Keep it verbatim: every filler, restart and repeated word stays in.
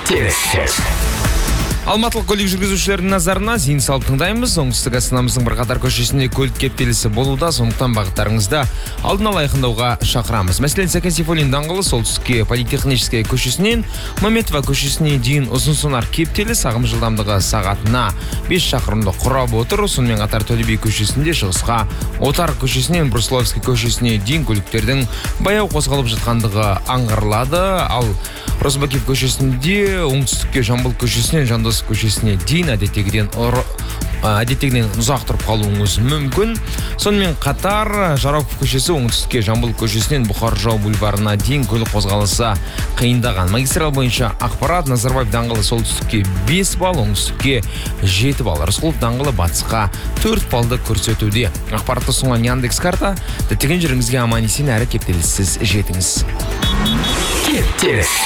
кептеліс. Алматылық көлік жүргізушілердің назарына зейін салып тыңдаймыз. Оңтүстік Астанамыздың бірқатар көшесінде көлік кептелісі болуда, сондықтан бағыттарыңызда алдын ала айқындауға шақырамыз. Мәселен, Сәкен Сейфуллин даңғылы солтүстікке Политехническая көшесінен Мәметова көшесіне дейін ұзын-сонар кептеліс, ағым жылдамдығы сағатына бес шақырымды құрап отыр. Сонымен қатар Төле би көшесінде шығысқа Отар көшесінен Брусловский көшесіне дейін көліктердің баяу қозғалып жатқандығы аңғарылады. Ал Розыбакиев көшесінде оңтүстікке Жамбыл көшесінен Жандос көшесіне дейін әдеттегіден әдеттегіден ұзақ тұрып қалуыңыз мүмкін. Сонымен қатар Жароков көшесі оңтүстікке Жамбыл көшесінен Бұқар Жырау бульварына дейін көлік қозғалысы қиындаған. Магистрал бойынша ақпарат: Назарбаев даңғылы солтүстікке бес балл, оңтүстікке жеті балл. Рысқұлов даңғылы батысқа төрт баллды көрсетуде. Ақпаратты ұсынған Яндекс карта. Діттеген жеріңізге аман есен әрі кептеліссіз жетіңіз. Кептеліс.